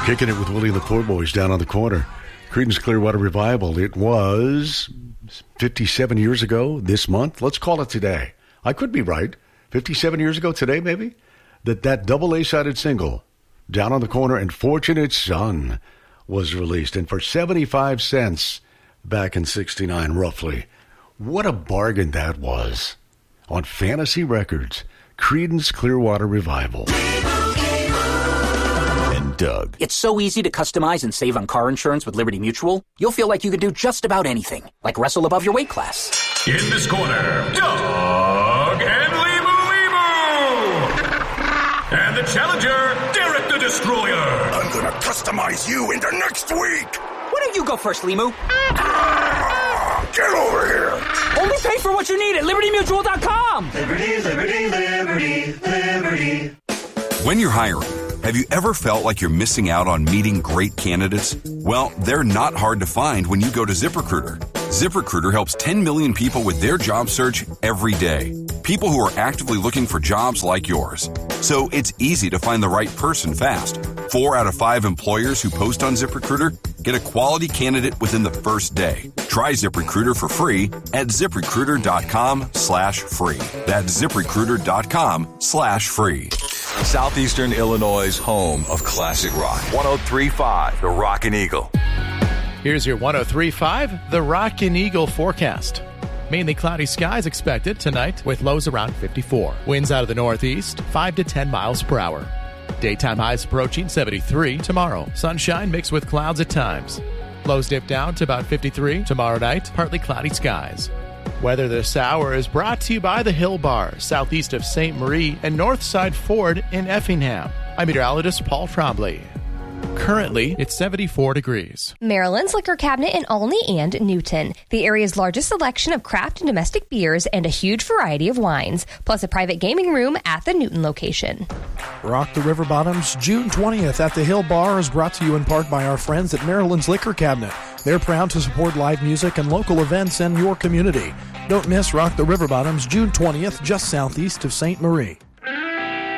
Kicking it with Willie and the Poor Boys down on the corner. Creedence Clearwater Revival. It was 57 years ago this month. Let's call it today. I could be right. 57 years ago today, maybe? That double A-sided single, Down on the Corner and Fortunate Son, was released. And for 75 cents back in 69, roughly. What a bargain that was. On Fantasy Records, Creedence Clearwater Revival. Doug. It's so easy to customize and save on car insurance with Liberty Mutual. You'll feel like you could do just about anything, like wrestle above your weight class. In this corner, Doug and Limu. And the challenger, Derek the Destroyer. I'm gonna customize you into next week. Why don't you go first, Limu? Get over here. Only pay for what you need at LibertyMutual.com. Liberty, liberty, liberty, liberty. When you're hiring, have you ever felt like you're missing out on meeting great candidates? Well, they're not hard to find when you go to ZipRecruiter. ZipRecruiter helps 10 million people with their job search every day. People who are actively looking for jobs like yours. So it's easy to find the right person fast. 4 out of 5 employers who post on ZipRecruiter get a quality candidate within the first day. Try ZipRecruiter for free at ZipRecruiter.com/free. That's ZipRecruiter.com/free. Southeastern Illinois' home of classic rock. 103.5, The Rockin' Eagle. Here's your 103.5, The Rockin' Eagle forecast. Mainly cloudy skies expected tonight with lows around 54. Winds out of the northeast, 5 to 10 miles per hour. Daytime highs approaching 73 tomorrow. Sunshine mixed with clouds at times. Lows dip down to about 53 tomorrow night, partly cloudy skies. Weather this hour is brought to you by the Hill Bar, southeast of St. Marie and Northside Ford in Effingham. I'm meteorologist Paul Trombley. Currently, it's 74 degrees. Maryland's Liquor Cabinet in Olney and Newton. The area's largest selection of craft and domestic beers and a huge variety of wines, plus a private gaming room at the Newton location. Rock the River Bottoms, June 20th at the Hill Bar is brought to you in part by our friends at Maryland's Liquor Cabinet. They're proud to support live music and local events in your community. Don't miss Rock the River Bottoms, June 20th, just southeast of St. Marie.